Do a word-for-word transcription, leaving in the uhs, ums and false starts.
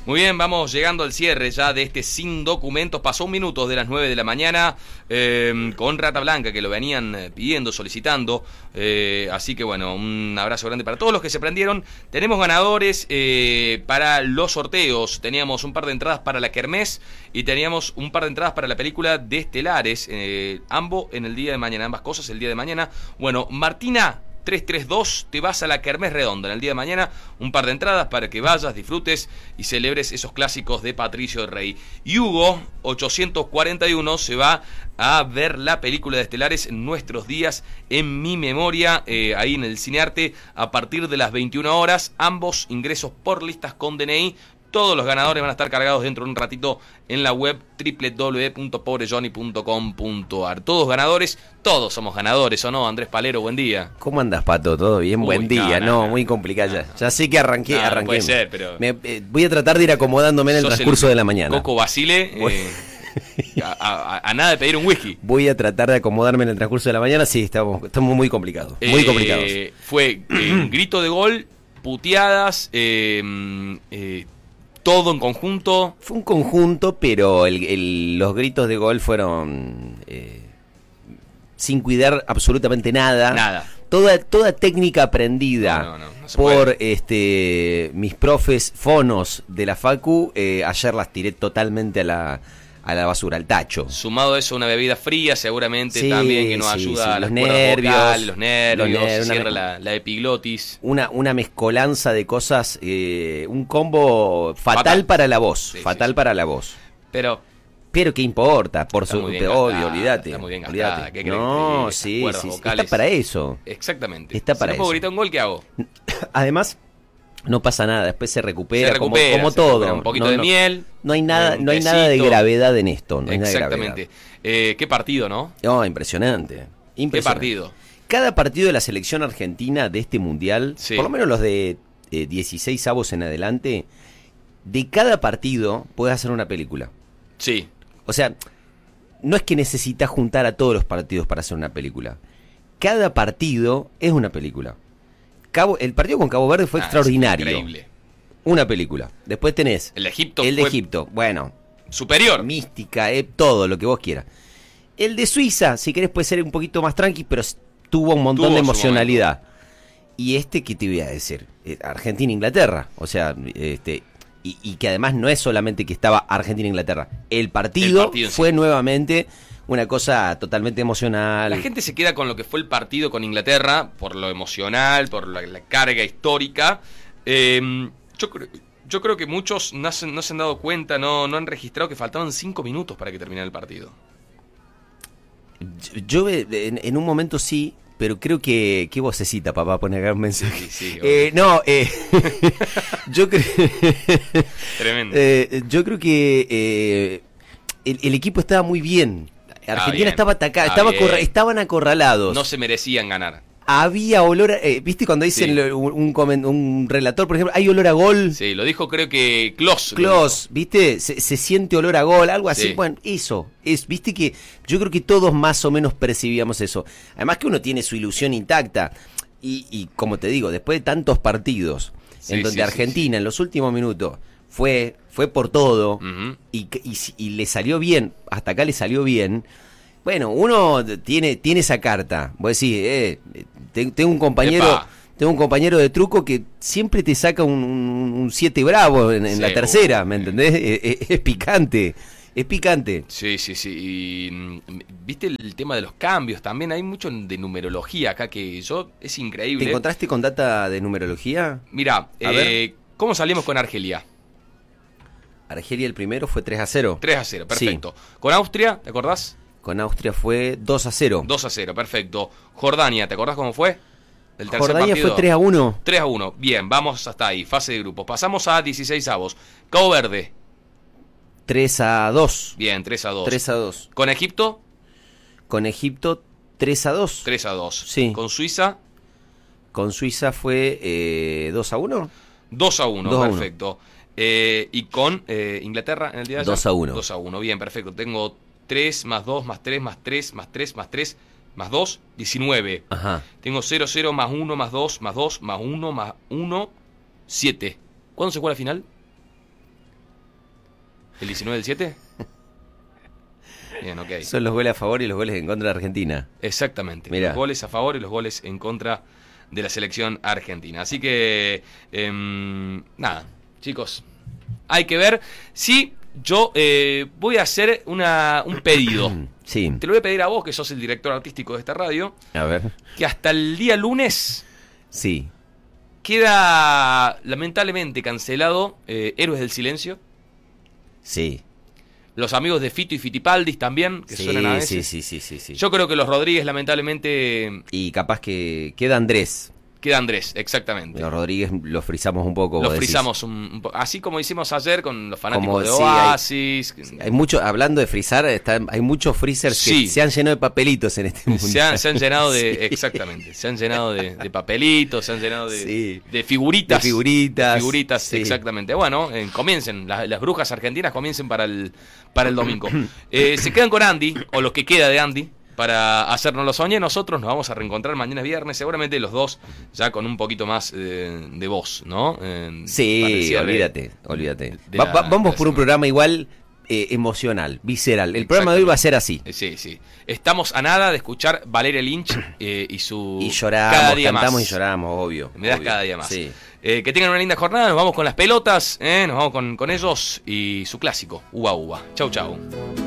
Muy bien, vamos llegando al cierre ya de este Sin Documentos. Pasó un minuto de las nueve de la mañana eh, con Rata Blanca, que lo venían pidiendo, solicitando. Eh, así que bueno, un abrazo grande para todos los que se prendieron. Tenemos ganadores eh, para los sorteos. Teníamos un par de entradas para la Kermés y teníamos un par de entradas para la película de Estelares. Eh, ambos en el día de mañana, ambas cosas el día de mañana. Bueno, Martina tres tres dos, te vas a la Kermés Redonda en el día de mañana, un par de entradas para que vayas, disfrutes y celebres esos clásicos de Patricio Rey. Y Hugo ochocientos cuarenta y uno se va a ver la película de Estelares, Nuestros Días en Mi Memoria, eh, ahí en el Cinearte, a partir de las veintiuna horas, ambos ingresos por listas con D N I. Todos los ganadores van a estar cargados dentro de un ratito en la web doble u doble u doble u punto pobre johnny punto com punto a r. Todos ganadores, todos somos ganadores, ¿o no? Andrés Palero, buen día. ¿Cómo andas, Pato? ¿Todo bien? Uy, buen día. No, no, no muy complicado ya. Ya sé que arranqué, no, arranqué. No puede ser, pero... Me, eh, voy a tratar de ir acomodándome en el transcurso el de la mañana. Coco Basile, eh, a, a, a nada de pedir un whisky. Voy a tratar de acomodarme en el transcurso de la mañana. Sí, estamos, estamos muy complicados. Muy eh, complicados. Fue eh, grito de gol, puteadas, eh, eh, todo en conjunto. Fue un conjunto, pero el, el, los gritos de gol fueron eh, sin cuidar absolutamente nada. Nada. Toda, toda técnica aprendida no, no, no, no por este, mis profes fonos de la Facu, eh, ayer las tiré totalmente a la, a la basura, al tacho. Sumado a eso, una bebida fría seguramente sí, también que nos sí, ayuda sí. a los las nervios, vocales, los nervios, los nervios se cierra una, la, la epiglotis. Una, una mezcolanza de cosas, eh, un combo fatal, fatal. para la voz, sí, fatal sí, sí. para la voz. Pero... Pero qué importa, por su obvio, olvídate. Está muy bien gastada. Olvídate. No, que sí, sí, está para eso. Exactamente. Está para si eso. Si no puedo gritar un gol, ¿qué hago? Además, no pasa nada, después se recupera, se recupera como, como se todo. Recupera un poquito no, de no, miel. No hay nada, no hay nada de gravedad en esto. No hay Exactamente. Nada de eh, qué partido, ¿no? No, impresionante. impresionante. ¿Qué partido? Cada partido de la selección argentina de este mundial, sí. por lo menos los de eh, dieciséis avos en adelante, de cada partido puedes hacer una película. Sí. O sea, no es que necesitas juntar a todos los partidos para hacer una película. Cada partido es una película. Cabo, el partido con Cabo Verde fue ah, extraordinario. Es increíble. Una película. Después tenés el de Egipto. El de Egipto. Bueno. Superior. Mística, eh, todo lo que vos quieras. El de Suiza, si querés, puede ser un poquito más tranqui, pero tuvo un montón tuvo de emocionalidad. Y este, ¿qué te voy a decir? Argentina-Inglaterra. O sea, este... Y, y que además no es solamente que estaba Argentina-Inglaterra. El partido, el partido fue sí. nuevamente una cosa totalmente emocional. La gente se queda con lo que fue el partido con Inglaterra, por lo emocional, por la, la carga histórica. Eh, yo, yo creo que muchos no se, no se han dado cuenta, no, no han registrado que faltaban cinco minutos para que terminara el partido. Yo, yo en, en un momento sí... Pero creo que... ¿Qué vocecita, papá? Pone acá un mensaje. Sí, sí, eh, no, eh, yo creo... Tremendo. Eh, yo creo que eh, el, el equipo estaba muy bien. Argentina ah, bien. estaba atacada, estaba corra, estaban acorralados. No se merecían ganar. Había olor a, eh, ¿viste cuando dicen sí. un, un, un relator, por ejemplo, hay olor a gol? Sí, lo dijo creo que Klos. Klos, ¿viste? Se, se siente olor a gol, algo así. Sí. Bueno, eso, es, ¿viste? Que yo creo que todos más o menos percibíamos eso. Además que uno tiene su ilusión intacta. Y, y como te digo, después de tantos partidos sí, en donde sí, Argentina sí, sí. en los últimos minutos fue, fue por todo uh-huh. y, y, y le salió bien, hasta acá le salió bien. Bueno, uno tiene tiene esa carta. Vos decís, eh, tengo un compañero Epa. tengo un compañero de truco que siempre te saca un siete bravo en, en sí, la tercera, uh, ¿me entendés? Es, es, es picante, es picante. Sí, sí, sí. Y viste el tema de los cambios, también hay mucho de numerología acá que yo, es increíble. ¿Te encontraste con data de numerología? Mirá, eh, ¿cómo salimos con Argelia? Argelia el primero fue tres a cero. tres a cero, perfecto. Sí. ¿Con Austria, te acordás? Con Austria fue dos a cero. dos a cero, perfecto. Jordania, ¿te acordás cómo fue? El tercer Jordania partido. Fue tres a uno. tres a uno, bien, vamos hasta ahí, fase de grupos. Pasamos a dieciséis avos. Cabo Verde. tres a dos. Bien, tres a dos. tres a dos. ¿Con Egipto? Con Egipto, tres a dos. tres a dos. Sí. ¿Con Suiza? Con Suiza fue eh, dos a uno. dos a uno, perfecto. Eh, ¿Y con eh, Inglaterra en el día de ayer? dos a uno. dos a uno, bien, perfecto. Tengo tres más dos más tres más tres más tres más tres más dos, diecinueve. Ajá. Tengo cero, cero más uno más dos más dos más uno más uno, siete. ¿Cuándo se juega la final? ¿El diecinueve del siete? Bien, ok. Son los goles a favor y los goles en contra de Argentina. Exactamente. Mirá. Los goles a favor y los goles en contra de la selección argentina. Así que, eh, nada, chicos, hay que ver. Sí, yo eh, voy a hacer una, un pedido. Sí. Te lo voy a pedir a vos, que sos el director artístico de esta radio. A ver. Que hasta el día lunes Sí. queda lamentablemente cancelado eh, Héroes del Silencio. Sí. Los amigos de Fito y Fitipaldis también, que Sí, suenan a veces. sí, sí, sí, sí, sí. Yo creo que los Rodríguez lamentablemente... Y capaz que queda Andrés. Queda Andrés, exactamente. Los Rodríguez los frizamos un poco. Los vos decís. frizamos un, un poco. Así como hicimos ayer con los fanáticos Como, de sí, Oasis. Hay, hay mucho, hablando de frizar, está, hay muchos freezers Sí. que se han llenado de papelitos en este mundo. Se han, se han llenado de... Sí. Exactamente. Se han llenado de, de papelitos, se han llenado de, Sí. de figuritas. De figuritas. De figuritas, Sí. exactamente. Bueno, eh, comiencen. Las, las brujas argentinas comiencen para el, para el domingo. Eh, se quedan con Andy, o lo que queda de Andy, para hacernos lo soñé. Nosotros nos vamos a reencontrar mañana viernes, seguramente los dos ya con un poquito más eh, de voz, ¿no? Eh, Sí, olvídate, olvídate. de Va- la- va- de vamos la por un semana. programa igual eh, emocional, visceral. El programa de hoy va a ser así. Eh, Sí, sí. Estamos a nada de escuchar Valeria Lynch eh, y su... Y lloramos, cada día cantamos más. y lloramos, obvio. Me das obvio. cada día más. Sí. Eh, que tengan una linda jornada, nos vamos con las pelotas, eh, nos vamos con, con ellos y su clásico, Uva Uva. Chau, chau.